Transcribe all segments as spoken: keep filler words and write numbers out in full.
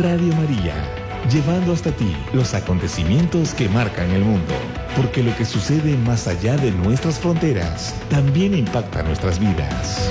Radio María, llevando hasta ti los acontecimientos que marcan el mundo, porque lo que sucede más allá de nuestras fronteras también impacta nuestras vidas.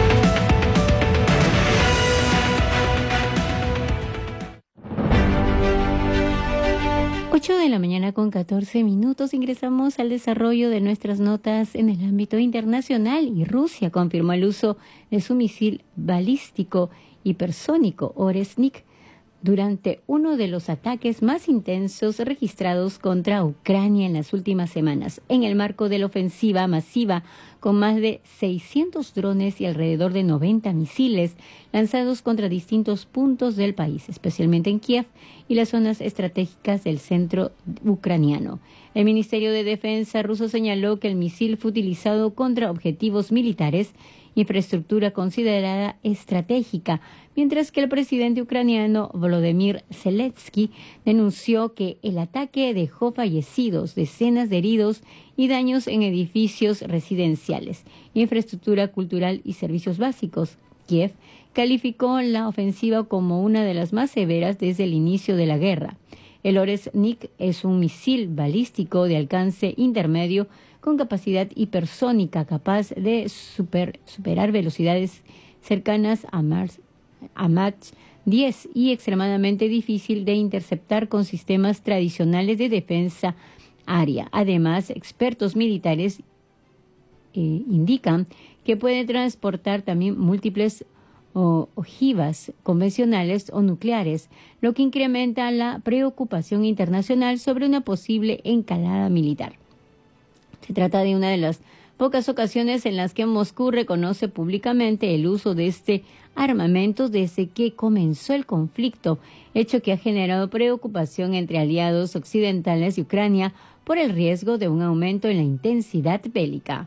ocho de la mañana con catorce minutos, ingresamos al desarrollo de nuestras notas en el ámbito internacional y Rusia confirmó el uso de su misil balístico hipersónico Oresnik durante uno de los ataques más intensos registrados contra Ucrania en las últimas semanas, en el marco de la ofensiva masiva con más de seiscientos drones y alrededor de noventa misiles lanzados contra distintos puntos del país, especialmente en Kiev y las zonas estratégicas del centro ucraniano. El Ministerio de Defensa ruso señaló que el misil fue utilizado contra objetivos militares, infraestructura considerada estratégica, mientras que el presidente ucraniano Volodymyr Zelensky denunció que el ataque dejó fallecidos, decenas de heridos y daños en edificios residenciales, infraestructura cultural y servicios básicos. Kiev calificó la ofensiva como una de las más severas desde el inicio de la guerra. El Oresnik es un misil balístico de alcance intermedio con capacidad hipersónica capaz de super, superar velocidades cercanas a, Mars, a Mach diez y extremadamente difícil de interceptar con sistemas tradicionales de defensa aérea. Además, expertos militares eh, indican que puede transportar también múltiples o ojivas convencionales o nucleares, lo que incrementa la preocupación internacional sobre una posible escalada militar. Se trata de una de las pocas ocasiones en las que Moscú reconoce públicamente el uso de este armamento desde que comenzó el conflicto, hecho que ha generado preocupación entre aliados occidentales y Ucrania por el riesgo de un aumento en la intensidad bélica.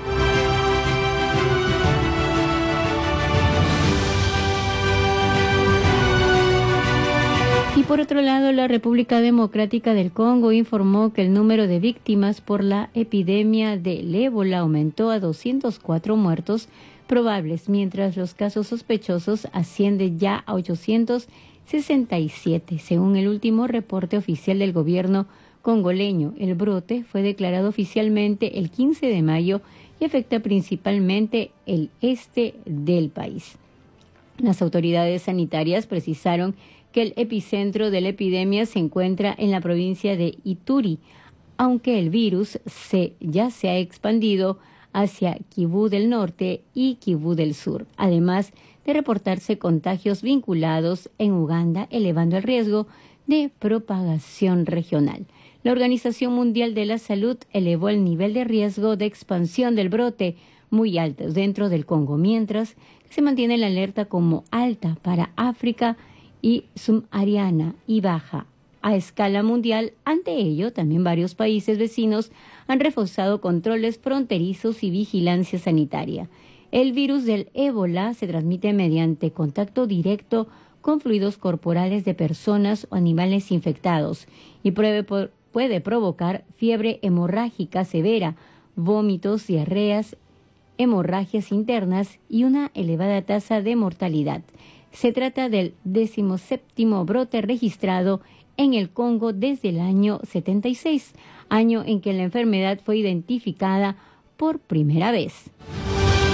Y por otro lado, la República Democrática del Congo informó que el número de víctimas por la epidemia del ébola aumentó a doscientos cuatro muertos probables, mientras los casos sospechosos ascienden ya a ochocientos sesenta y siete. Según el último reporte oficial del gobierno congoleño, el brote fue declarado oficialmente el quince de mayo y afecta principalmente el este del país. Las autoridades sanitarias precisaron que el epicentro de la epidemia se encuentra en la provincia de Ituri, aunque el virus se, ya se ha expandido hacia Kivu del Norte y Kivu del Sur, además de reportarse contagios vinculados en Uganda, elevando el riesgo de propagación regional. La Organización Mundial de la Salud elevó el nivel de riesgo de expansión del brote muy alto dentro del Congo, mientras que se mantiene la alerta como alta para África y subsahariana y baja a escala mundial. Ante ello, también varios países vecinos han reforzado controles fronterizos y vigilancia sanitaria. El virus del ébola se transmite mediante contacto directo con fluidos corporales de personas o animales infectados y puede, puede provocar fiebre hemorrágica severa, vómitos, diarreas, hemorragias internas y una elevada tasa de mortalidad. Se trata del decimoséptimo brote registrado en el Congo desde el año setenta y seis, año en que la enfermedad fue identificada por primera vez.